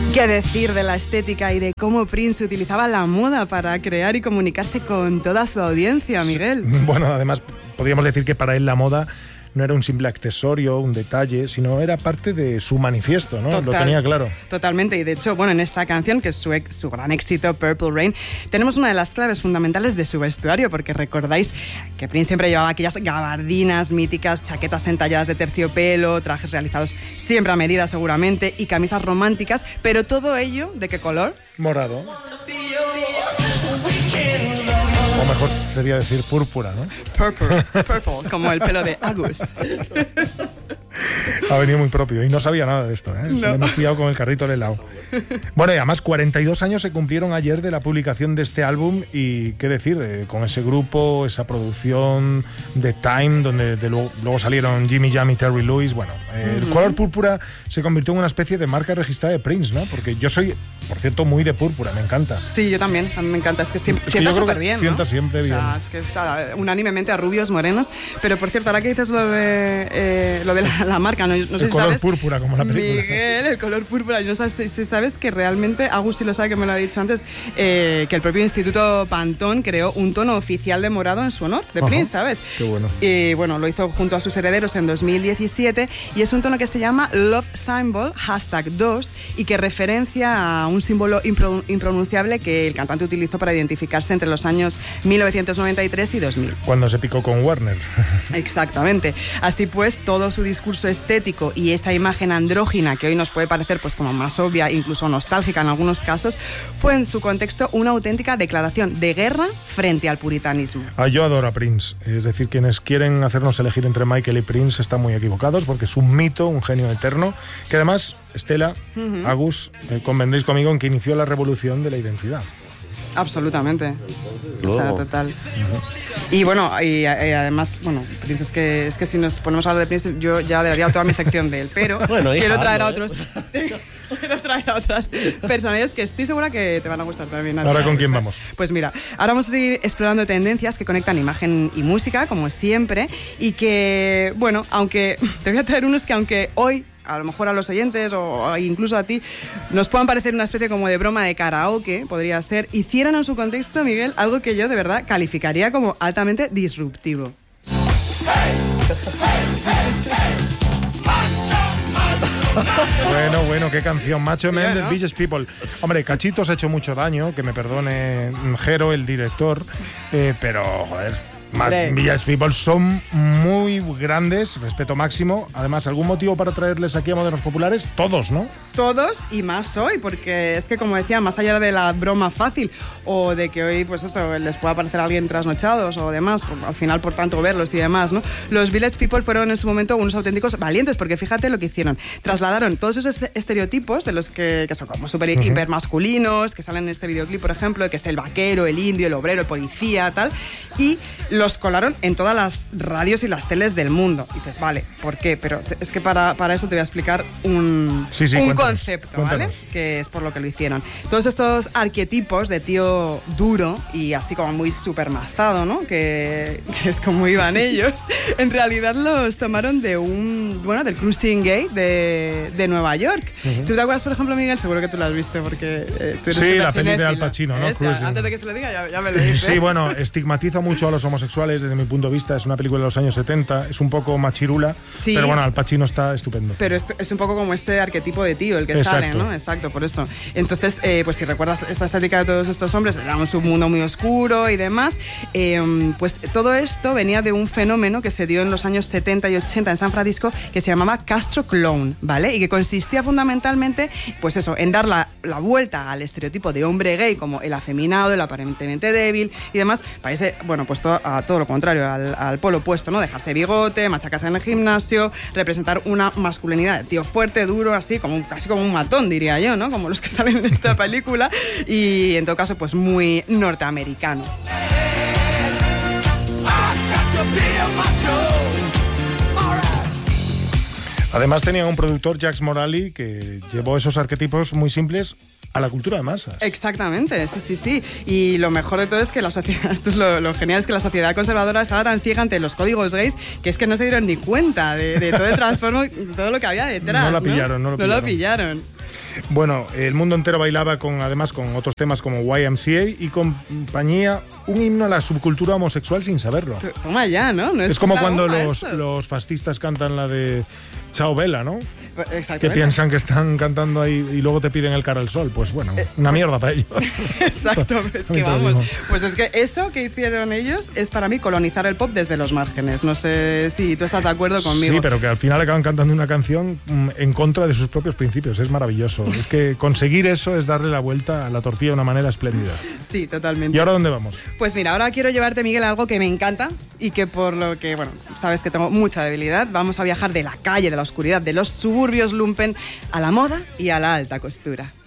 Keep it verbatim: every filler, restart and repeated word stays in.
¿Qué decir de la estética y de cómo Prince utilizaba la moda para crear y comunicarse con toda su audiencia, Miguel? Bueno, además, podríamos decir que para él la moda no era un simple accesorio, un detalle, sino era parte de su manifiesto, ¿no? Total, lo tenía claro. Totalmente, y de hecho, bueno, en esta canción, que es su, su gran éxito, Purple Rain, tenemos una de las claves fundamentales de su vestuario, porque recordáis que Prince siempre llevaba aquellas gabardinas míticas, chaquetas entalladas de terciopelo, trajes realizados siempre a medida seguramente, y camisas románticas, pero todo ello, ¿de qué color? Morado. O mejor sería decir púrpura, ¿no? Purple, purple, como el pelo de Agus. Ha venido muy propio y no sabía nada de esto, ¿eh? No. Se le hemos pillado con el carrito del helado. Bueno, y además cuarenta y dos años se cumplieron ayer de la publicación de este álbum y qué decir, eh, con ese grupo, esa producción de Time, donde de luego, luego salieron Jimmy Jam y Terry Lewis. Bueno, eh, uh-huh. El color púrpura se convirtió en una especie de marca registrada de Prince, ¿no? Porque yo soy, por cierto, muy de púrpura, me encanta. Sí, yo también, a mí me encanta, es que siempre, es que sienta súper bien, ¿no? Sienta siempre bien. O sea, es que está unánimemente a rubios, morenos, pero por cierto, ahora que dices lo de, eh, lo de la, la marca, no, no sé el si color sabes, púrpura, como la película. Miguel, el color púrpura, no sé si sabes que realmente, Agus sí lo sabe, que me lo ha dicho antes, eh, que el propio Instituto Pantone creó un tono oficial de morado en su honor, de Prince, ¿sabes? Qué bueno. Y bueno, lo hizo junto a sus herederos en dos mil diecisiete y es un tono que se llama Love Symbol, hashtag dos, y que referencia a un símbolo impro- impronunciable que el cantante utilizó para identificarse entre los años mil novecientos noventa y tres y dos mil. Cuando se picó con Warner. Exactamente. Así pues, todo su discurso estético y esa imagen andrógina que hoy nos puede parecer pues como más obvia, incluso nostálgica en algunos casos, fue en su contexto una auténtica declaración de guerra frente al puritanismo. Ah, yo adoro a Prince. Es decir, quienes quieren hacernos elegir entre Michael y Prince están muy equivocados porque es un mito, un genio eterno, que además, Estela, uh-huh. Agus, eh, convendréis conmigo en que inició la revolución de la identidad. Absolutamente. O sea, total. Uh-huh. Y bueno, y, y además, bueno, Prince, es que, es que si nos ponemos a hablar de Prince, yo ya daría toda mi sección de él, pero bueno, quiero hija, traer a otros... ¿eh? Quiero traer a otras personalidades que estoy segura que te van a gustar también. ¿Ahora con quién vamos? Pues mira, ahora vamos a seguir explorando tendencias que conectan imagen y música, como siempre, y que, bueno, aunque te voy a traer unos que aunque hoy a lo mejor a los oyentes o incluso a ti nos puedan parecer una especie como de broma de karaoke, podría ser, hicieran en su contexto, Miguel, algo que yo de verdad calificaría como altamente disruptivo. Hey, hey, hey, hey. Bueno, bueno, qué canción, Macho Man, The Village People. Hombre, Cachitos ha hecho mucho daño, que me perdone Jero, el director, eh, pero, joder, Village People son muy grandes, respeto máximo. Además, ¿algún motivo para traerles aquí a Modernos Populares? Todos, ¿no? Todos y más hoy, porque es que, como decía, más allá de la broma fácil o de que hoy, pues eso, les pueda parecer a alguien trasnochados o demás, por, al final por tanto verlos y demás, ¿no? Los Village People fueron en su momento unos auténticos valientes, porque fíjate lo que hicieron. Trasladaron todos esos estereotipos de los que, que son como súper uh-huh. hipermasculinos, que salen en este videoclip, por ejemplo, que es el vaquero, el indio, el obrero, el policía, tal, y los colaron en todas las radios y las teles del mundo. Y dices, vale, ¿por qué? Pero es que para, para eso te voy a explicar un, sí, sí, un cuéntanos, concepto, cuéntanos. ¿vale? Que es por lo que lo hicieron. Todos estos arquetipos de tío duro y así como muy supermazado, ¿no? Que, que es como iban ellos. En realidad los tomaron de un, bueno, del Cruising Gay de, de Nueva York. Uh-huh. ¿Tú te acuerdas, por ejemplo, Miguel? Seguro que tú la has visto porque eh, tú eres sí, la peli de Al Pacino, ¿no? Esa, antes de que se lo diga, ya, ya me lo dice. Sí, bueno, estigmatiza mucho a los homosexuales desde mi punto de vista. Es una película de los años setenta, es un poco machirula, sí, pero bueno, Al Pacino está estupendo. Pero es, es un poco como este arquetipo de tío, el que Exacto. sale, ¿no? Exacto, por eso. Entonces, eh, pues si recuerdas esta estética de todos estos hombres, era un submundo muy oscuro y demás, eh, pues todo esto venía de un fenómeno que se dio en los años setenta y ochenta en San Francisco, que se llamaba Castro Clown, ¿vale? Y que consistía fundamentalmente, pues eso, en dar la, la vuelta al estereotipo de hombre gay como el afeminado, el aparentemente débil y demás, parece, bueno, pues todo, a todo lo contrario, al, al polo opuesto, ¿no? Dejarse bigote, machacarse en el gimnasio, representar una masculinidad de tío fuerte, duro, así, como casi como un matón, diría yo, ¿no? Como los que salen en esta película y en todo caso, pues muy norteamericano. Además tenía un productor, Jax Morali, que llevó esos arquetipos muy simples a la cultura de masas. Exactamente, sí, sí, sí. Y lo mejor de todo es que la sociedad, esto es lo, lo genial, es que la sociedad conservadora estaba tan ciega ante los códigos gays que es que no se dieron ni cuenta de, de todo el transformo, todo lo que había detrás. No la pillaron, ¿no? no lo no pillaron. Lo pillaron. Bueno, el mundo entero bailaba con, además con otros temas como Y M C A y compañía, un himno a la subcultura homosexual sin saberlo. Toma ya, ¿no? no es, es como cuando los, los fascistas cantan la de Chao Vela, ¿no? Que piensan que están cantando ahí y luego te piden el cara al sol. Pues bueno, una mierda para ellos. Exacto, es que vamos. Pues es que eso que hicieron ellos es para mí colonizar el pop desde los márgenes. No sé si tú estás de acuerdo conmigo. Sí, pero que al final acaban cantando una canción en contra de sus propios principios. Es maravilloso. Es que conseguir eso es darle la vuelta a la tortilla de una manera espléndida. Sí, totalmente. ¿Y ahora dónde vamos? Pues mira, ahora quiero llevarte, Miguel, a algo que me encanta y que por lo que, bueno, sabes que tengo mucha debilidad. Vamos a viajar de la calle, de la oscuridad, de los suburbios lumpen a la moda y a la alta costura.